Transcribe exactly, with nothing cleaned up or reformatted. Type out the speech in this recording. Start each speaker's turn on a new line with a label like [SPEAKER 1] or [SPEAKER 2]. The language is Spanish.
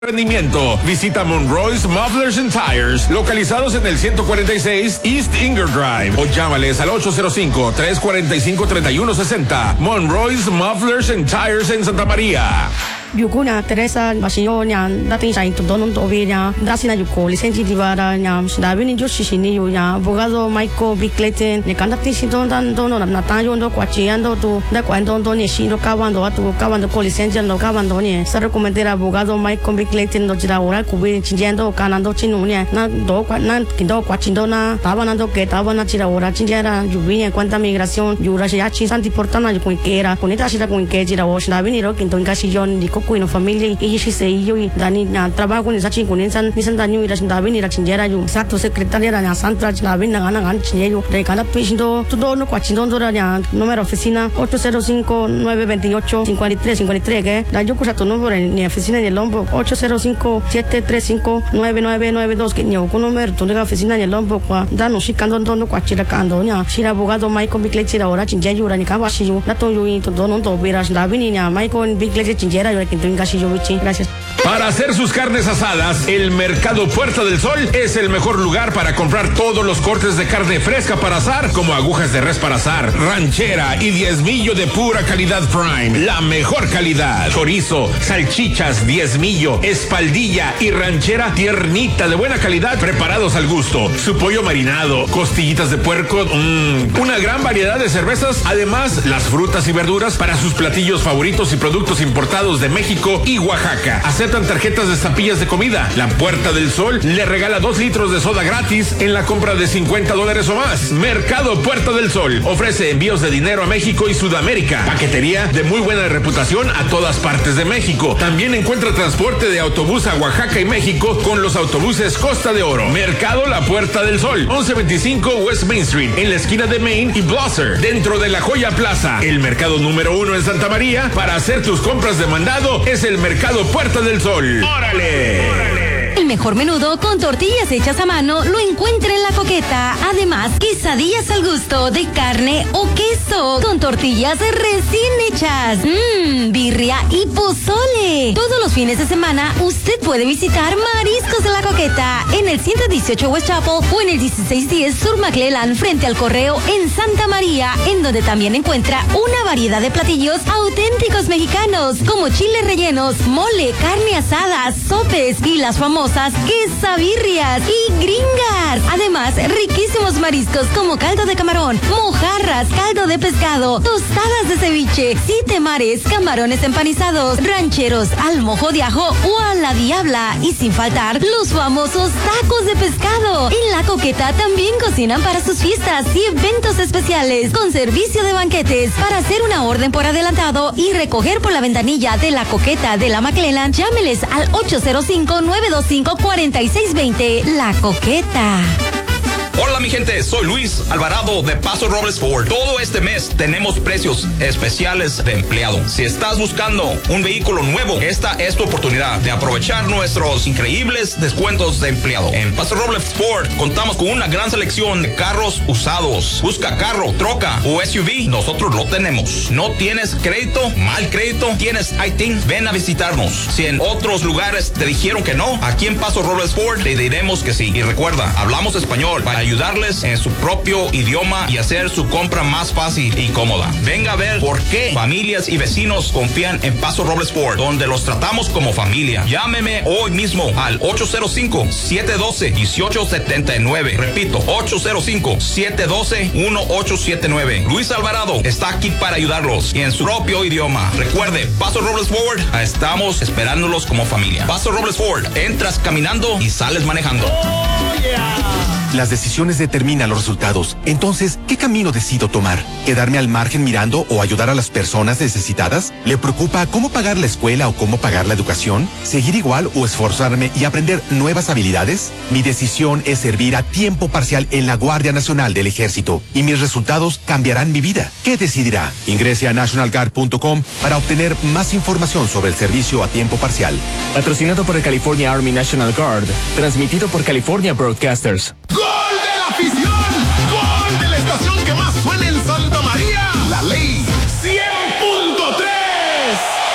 [SPEAKER 1] Rendimiento. Visita Monroy's Mufflers and Tires, localizados en el ciento cuarenta y seis East Inger Drive, o llámales al ocho cero cinco, tres cuatro cinco, tres uno seis cero. Monroy's Mufflers and Tires en Santa María.
[SPEAKER 2] Yukunya Teresa Basionya, dating sa ito doon tobinya, dasina yuko, lisensi divara nya, dabi ni Joshi ni yunya, abogado Michael Bickleten, ni kandati si don dan don na natayo ndo kwachiando tu, da kwando don ni shiro kawando atu kawando ko lisensi ndo kawando ni, sa recomendar abogado Michael Bickleten ndo jira ora kubi chinjendo kanando chinunya, na do kwa na kindo kwachindo na, taba na do que taba na jira ora chinjera yubinya cuenta migración, yura ya chisanti portana yukun kera, kunita shira kun ke jira wash dabi ni ro kinto inkashillon diko kuino familia y si se yo y dani na trabajo ni sachi kunin san ni san daño y la davi ni la chinjera yo exacto secretaria la santa davi na gana gan chinjero de cada pishindo todo no kwachindo dora ya número oficina ocho cero cinco, nueve dos ocho, cinco tres cinco tres que da yo cosa tu número ni oficina en el Lombo ocho cero cinco, siete tres cinco, nueve nueve nueve dos que ni con número tu oficina en el Lombo kwa da no shikando dono kwachira kando nya shira abogado Michael Bickleten ahora chinjero ni kawashi yo da to yo y todo no to veras davi ni ya Michael Bickleten chinjera yo que gracias.
[SPEAKER 1] Para hacer sus carnes asadas, el Mercado Puerta del Sol es el mejor lugar para comprar todos los cortes de carne fresca para asar, como agujas de res para asar, ranchera y diezmillo de pura calidad Prime, la mejor calidad, chorizo, salchichas, diezmillo, espaldilla y ranchera tiernita de buena calidad preparados al gusto, su pollo marinado, costillitas de puerco, mmm, una gran variedad de cervezas, además las frutas y verduras para sus platillos favoritos y productos importados de México y Oaxaca. Aceptan tarjetas de estampillas de comida. La Puerta del Sol le regala dos litros de soda gratis en la compra de cincuenta dólares o más. Mercado Puerta del Sol ofrece envíos de dinero a México y Sudamérica. Paquetería de muy buena reputación a todas partes de México. También encuentra transporte de autobús a Oaxaca y México con los autobuses Costa de Oro. Mercado La Puerta del Sol, once veinticinco West Main Street, en la esquina de Main y Blosser, dentro de la Joya Plaza. El mercado número uno en Santa María. Para hacer tus compras de mandado es el Mercado Puerta del Sol. ¡Órale! ¡Órale!
[SPEAKER 3] El mejor menudo con tortillas hechas a mano lo encuentra en La Coqueta. Además, quesadillas al gusto de carne o queso con tortillas recién hechas. Mmm, birria y pozole. Todos los fines de semana usted puede visitar Mariscos de La Coqueta en el ciento dieciocho West Chapel o en el dieciséis diez Sur McClellan frente al Correo en Santa María, en donde también encuentra una variedad de platillos auténticos mexicanos como chiles rellenos, mole, carne asada, sopes y las famosas quesabirrias y gringas. Además, riquísimos mariscos como caldo de camarón, mojarras, caldo de pescado, tostadas de ceviche, siete mares, camarones empanizados, rancheros al mojo de ajo o a la diabla. Y sin faltar, los famosos tacos de pescado. En La Coqueta también cocinan para sus fiestas y eventos especiales, con servicio de banquetes. Para hacer una orden por adelantado y recoger por la ventanilla de La Coqueta de la McClellan, llámeles al ocho cero cinco, nueve dos cinco, cuatro seis dos cero. La Coqueta.
[SPEAKER 4] Hola mi gente, soy Luis Alvarado de Paso Robles Ford. Todo este mes tenemos precios especiales de empleado. Si estás buscando un vehículo nuevo, esta es tu oportunidad de aprovechar nuestros increíbles descuentos de empleado. En Paso Robles Ford contamos con una gran selección de carros usados. Busca carro, troca o S U V, nosotros lo tenemos. ¿No tienes crédito? ¿Mal crédito? ¿Tienes I T I N? Ven a visitarnos. Si en otros lugares te dijeron que no, aquí en Paso Robles Ford te diremos que sí. Y recuerda, hablamos español para ayudarles en su propio idioma y hacer su compra más fácil y cómoda. Venga a ver por qué familias y vecinos confían en Paso Robles Ford, donde los tratamos como familia. Llámeme hoy mismo al ocho cero cinco, siete uno dos, uno ocho siete nueve. Repito, ocho cero cinco, siete uno dos, uno ocho siete nueve. Luis Alvarado está aquí para ayudarlos y en su propio idioma. Recuerde, Paso Robles Ford, estamos esperándolos como familia. Paso Robles Ford, entras caminando y sales manejando.
[SPEAKER 5] Oh, yeah. Las decisiones determinan los resultados. Entonces, ¿qué camino decido tomar? ¿Quedarme al margen mirando o ayudar a las personas necesitadas? ¿Le preocupa cómo pagar la escuela o cómo pagar la educación? ¿Seguir igual o esforzarme y aprender nuevas habilidades? Mi decisión es servir a tiempo parcial en la Guardia Nacional del Ejército y mis resultados cambiarán mi vida. ¿Qué decidirá? Ingrese a national guard punto com para obtener más información sobre el servicio a tiempo parcial.
[SPEAKER 6] Patrocinado por el California Army National Guard, transmitido por California Broadcasters.
[SPEAKER 1] ¡Gol!